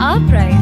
Our pride.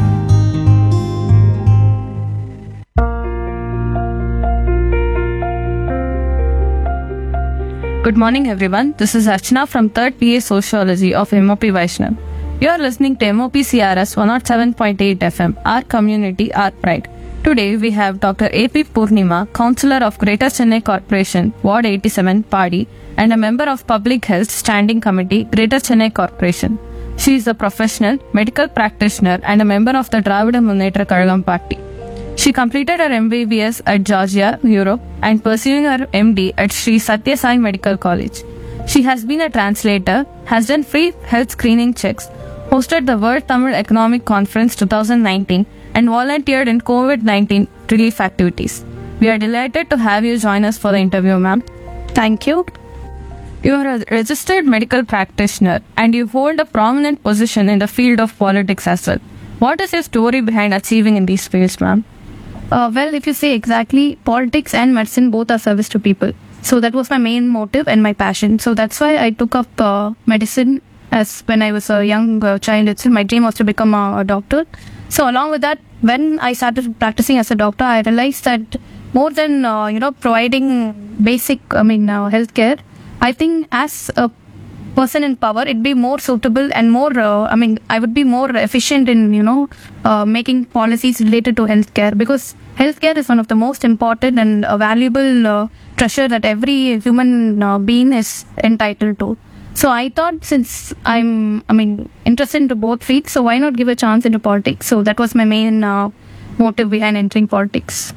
Good morning, everyone. This is Archana from 3rd PA Sociology of MOP Vaishnav. You are listening to MOP CRS 107.8 FM, our community, our pride. Today, we have Dr. A.P. Purnima, Councillor of Greater Chennai Corporation, Ward 87, Padi, and a member of Public Health Standing Committee, Greater Chennai Corporation. She is a professional, medical practitioner, and a member of the Dravida Munnetra Kazhagam Party. She completed her MBBS at Georgia, Europe, and pursuing her MD at Sri Satya Sai Medical College. She has been a translator, has done free health screening checks, hosted the World Tamil Economic Conference 2019, and volunteered in COVID-19 relief activities. We are delighted to have you join us for the interview, ma'am. Thank you. You are a registered medical practitioner and you hold a prominent position in the field of politics as well. What is your story behind achieving in these fields, ma'am? Well, if you say exactly, politics and medicine both are service to people. So that was my main motive and my passion. So that's why I took up medicine as when I was a young child itself. My dream was to become a doctor. So along with that, when I started practicing as a doctor, I realized that more than providing basic, healthcare, I think as a person in power, it'd be more suitable and more, I would be more efficient in, making policies related to healthcare, because healthcare is one of the most important and valuable treasure that every human being is entitled to. So I thought, since I'm interested into both fields, so why not give a chance into politics? So that was my main motive behind entering politics.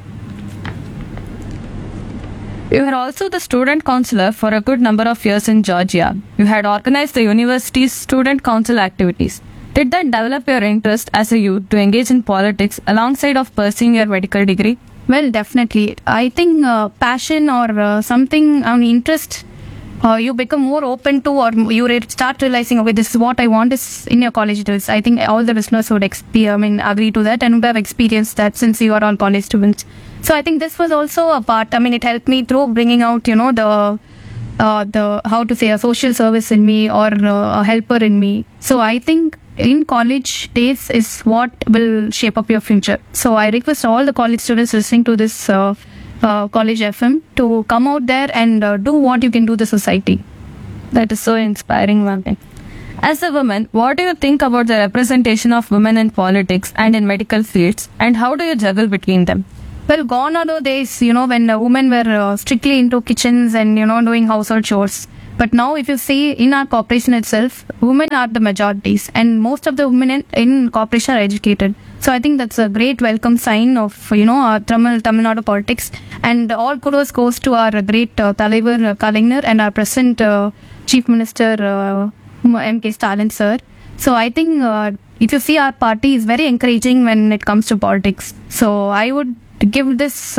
You were also the student councillor for a good number of years in Georgia. You had organized the university's student council activities. Did that develop your interest as a youth to engage in politics alongside of pursuing your medical degree? Well, definitely. I think passion or something, interest, you become more open to, or you start realizing, okay, this is what I want is in your college days. I think all the listeners would agree to that and would have experienced that since you are all college students. So I think this was also a part. It helped me through bringing out, the how to say, a social service in me or a helper in me. So I think in college days is what will shape up your future. So I request all the college students listening to this college FM to come out there and do what you can do to society. That is so inspiring, ma'am. As a woman, what do you think about the representation of women in politics and in medical fields, and how do you juggle between them? Well, gone are the days, when women were strictly into kitchens and, doing household chores. But now, if you see in our corporation itself, women are the majorities, and most of the women in corporation are educated. So I think that's a great welcome sign of, our Tamil Nadu politics. And all kudos goes to our great Talaivar Kalaignar and our present Chief Minister M.K. Stalin, sir. So I think if you see, our party is very encouraging when it comes to politics. So I would give this,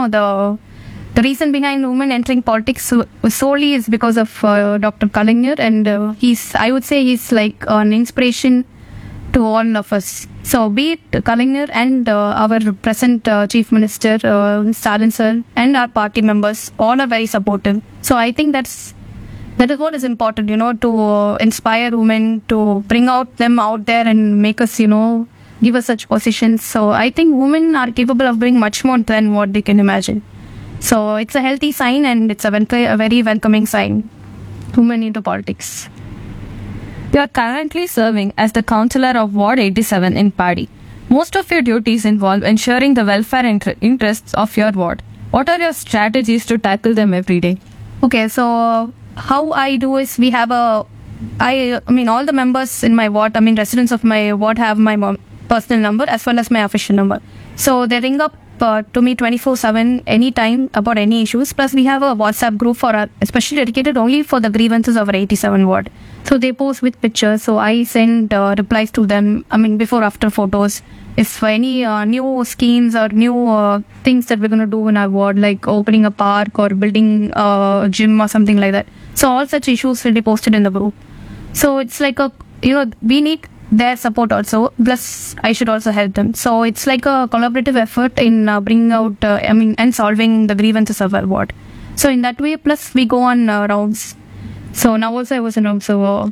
the reason behind women entering politics solely is because of Dr. Kalaignar, and I would say he's like an inspiration to all of us. So be it Kalaignar and our present Chief Minister Stalin sir and our party members, all are very supportive. So I think that is what is important, to inspire women, to bring them out there and make us, give us such positions. So I think women are capable of doing much more than what they can imagine. So it's a healthy sign, and it's a very welcoming sign, women into politics. You are currently serving as the councillor of Ward 87 in Padi. Most of your duties involve ensuring the welfare interests of your ward. What are your strategies to tackle them every day? Okay, so how I do is, we have all the members in my ward, residents of my ward have my personal number as well as my official number. So they ring up to me 24/7 anytime about any issues. Plus we have a WhatsApp group especially dedicated only for the grievances of our 87 ward. So they post with pictures. So I send replies to them. Before after photos. If for any new schemes or new things that we're going to do in our ward, like opening a park or building a gym or something like that. So all such issues will be posted in the group. So it's like we need their support also, plus I should also help them. So it's like a collaborative effort in bringing out and solving the grievances of our ward. So in that way, plus we go on rounds. So now also I was in round, so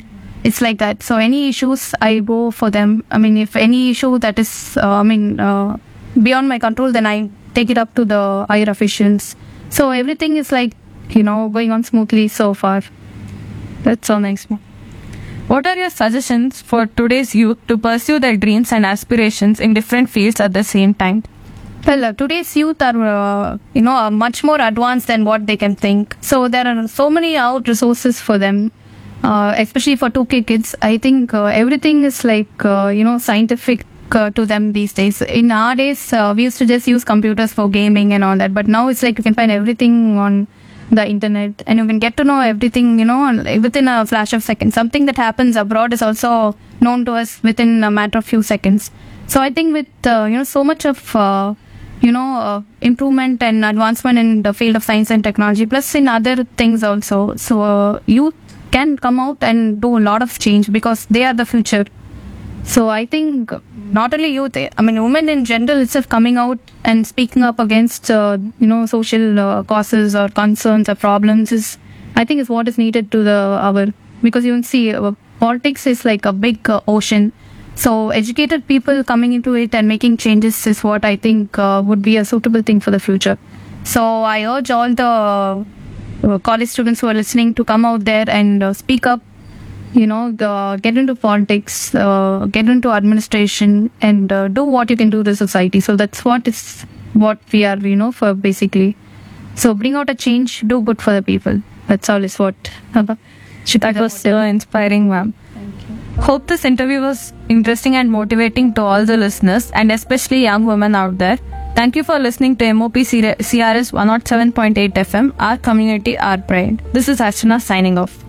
It's like that. So any issues, I go for them. I mean, if any issue that is, beyond my control, then I take it up to the higher officials. So everything is like, going on smoothly so far. That's so nice. What are your suggestions for today's youth to pursue their dreams and aspirations in different fields at the same time? Well, today's youth are, are much more advanced than what they can think. So there are so many out resources for them, especially for 2K kids. I think everything is like, scientific to them these days. In our days, we used to just use computers for gaming and all that. But now it's like you can find everything on the internet and you can get to know everything, within a flash of seconds. Something that happens abroad is also known to us within a matter of few seconds. So I think with, so much of, improvement and advancement in the field of science and technology, plus in other things also. So youth can come out and do a lot of change because they are the future. So I think not only youth, I mean, women in general itself coming out and speaking up against, social causes or concerns or problems I think is what is needed to the hour. Because you can see politics is like a big ocean. So educated people coming into it and making changes is what I think would be a suitable thing for the future. So I urge all the college students who are listening to come out there and speak up, get into politics, get into administration and do what you can do to the society. So that's what we are, for basically. So bring out a change, do good for the people. That's all is what. That was so inspiring, ma'am. Hope this interview was interesting and motivating to all the listeners and especially young women out there. Thank you for listening to MOP CRS 107.8 FM, our community, our pride. This is Archana signing off.